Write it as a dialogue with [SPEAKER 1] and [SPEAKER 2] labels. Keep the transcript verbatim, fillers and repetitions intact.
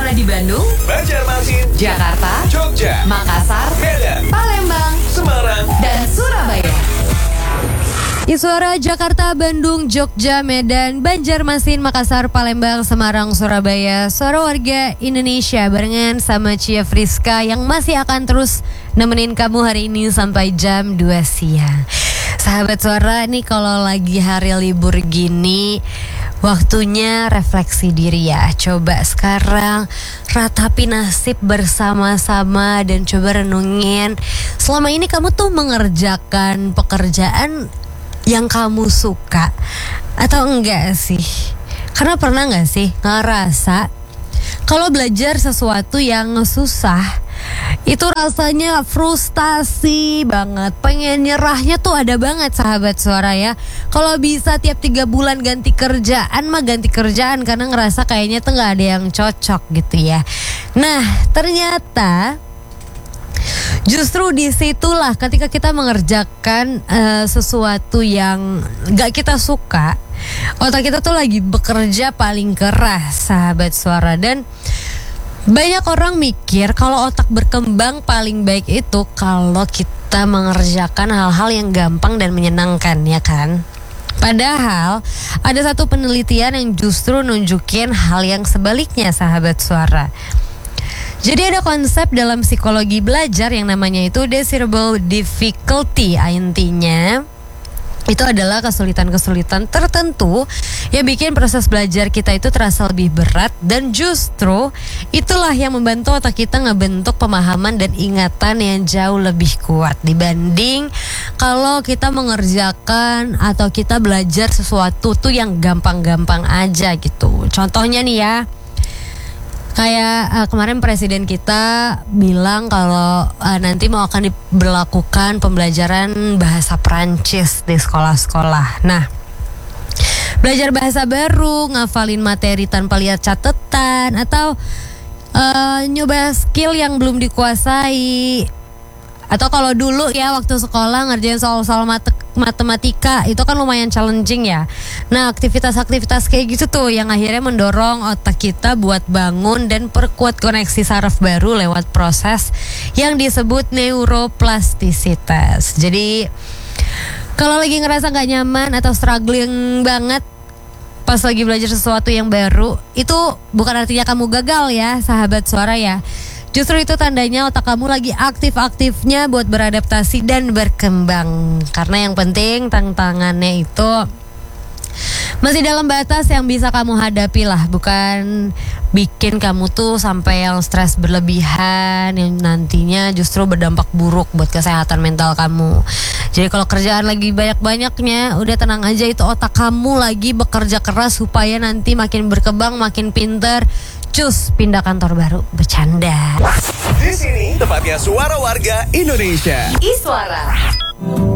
[SPEAKER 1] Suara di Bandung,
[SPEAKER 2] Banjarmasin,
[SPEAKER 1] Jakarta,
[SPEAKER 2] Jogja,
[SPEAKER 1] Makassar,
[SPEAKER 2] Medan,
[SPEAKER 1] Palembang,
[SPEAKER 2] Semarang,
[SPEAKER 1] dan Surabaya. Suara Jakarta, Bandung, Jogja, Medan, Banjarmasin, Makassar, Palembang, Semarang, Surabaya. Suara warga Indonesia barengan sama Cia Friska yang masih akan terus nemenin kamu hari ini sampai jam dua siang. Sahabat Suara, nih kalau lagi hari libur gini, waktunya refleksi diri ya. Coba sekarang ratapi nasib bersama-sama dan coba renungin, selama ini kamu tuh mengerjakan pekerjaan yang kamu suka atau enggak sih? Karena pernah gak sih ngerasa kalau belajar sesuatu yang susah itu rasanya frustasi banget, pengen nyerahnya tuh ada banget sahabat Suara ya. Kalau bisa tiap tiga bulan ganti kerjaan mah ganti kerjaan, karena ngerasa kayaknya tuh gak ada yang cocok gitu ya. Nah ternyata justru disitulah ketika kita mengerjakan uh, sesuatu yang gak kita suka, otak kita tuh lagi bekerja paling keras sahabat Suara. Dan banyak orang mikir kalau otak berkembang paling baik itu kalau kita mengerjakan hal-hal yang gampang dan menyenangkan, ya kan? Padahal ada satu penelitian yang justru nunjukin hal yang sebaliknya sahabat Suara. Jadi ada konsep dalam psikologi belajar yang namanya itu desirable difficulty. Intinya itu adalah kesulitan-kesulitan tertentu yang bikin proses belajar kita itu terasa lebih berat, dan justru itulah yang membantu otak kita ngebentuk pemahaman dan ingatan yang jauh lebih kuat dibanding kalau kita mengerjakan atau kita belajar sesuatu tuh yang gampang-gampang aja gitu. Contohnya nih ya, kayak uh, kemarin presiden kita bilang kalau uh, nanti mau akan diberlakukan pembelajaran bahasa Perancis di sekolah-sekolah. Nah, belajar bahasa baru, ngafalin materi tanpa lihat catatan, atau uh, nyoba skill yang belum dikuasai. Atau kalau dulu ya waktu sekolah ngerjain soal-soal mate- matematika itu kan lumayan challenging ya. Nah aktivitas-aktivitas kayak gitu tuh yang akhirnya mendorong otak kita buat bangun dan perkuat koneksi saraf baru lewat proses yang disebut neuroplastisitas. Jadi kalau lagi ngerasa gak nyaman atau struggling banget pas lagi belajar sesuatu yang baru, itu bukan artinya kamu gagal ya sahabat Suara ya. Justru itu tandanya otak kamu lagi aktif-aktifnya buat beradaptasi dan berkembang. Karena yang penting tantangannya itu masih dalam batas yang bisa kamu hadapi lah, bukan bikin kamu tuh sampai yang stres berlebihan yang nantinya justru berdampak buruk buat kesehatan mental kamu. Jadi kalau kerjaan lagi banyak-banyaknya, udah tenang aja, itu otak kamu lagi bekerja keras supaya nanti makin berkembang, makin pinter. Cus, pindah kantor baru, bercanda.
[SPEAKER 2] Di sini tempatnya suara warga Indonesia.
[SPEAKER 1] Iswara.